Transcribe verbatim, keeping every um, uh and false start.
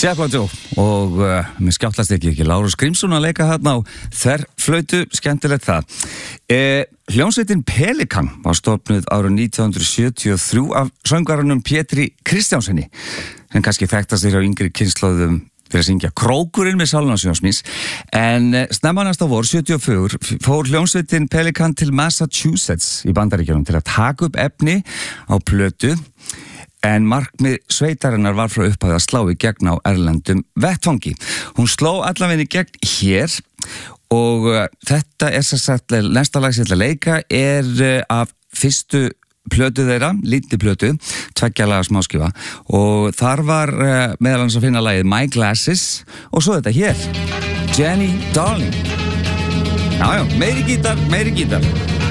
Sefla Joe og uh, með skjáttlast ekki ekki Lárus Grímsson að leika þarna á þverflautu, skemmtilegt það. Eh, hljómsveitin Pelikan var stofnuð árið nítján hundruð sjötíu og þrjú af söngvaranum Pétri Kristjánssoni, en kannski þekktast þér á yngri kynslóðum fyrir að syngja Krókurinn með Sálunasjónsmís, en snemma næsta vor sjötíu og fjögur fór hljómsveitin Pelikan til Massachusetts í Bandaríkjunum til að taka upp efni á plötu, en markmið sveitarinnar var frá upphæði að slá í gegn á erlendum vettvangi. Hún sló allavegni í gegn hér og uh, þetta er sér sagt, næsta lag sem ég ætla að leika er uh, af fyrstu plötu þeirra, lítið plötu, tveggja laga smáskifa, og þar var uh, meðal annars að finna lagið My Glasses og svo þetta hér, Jenny Darling. Jájá, meiri gítar, meiri gítar.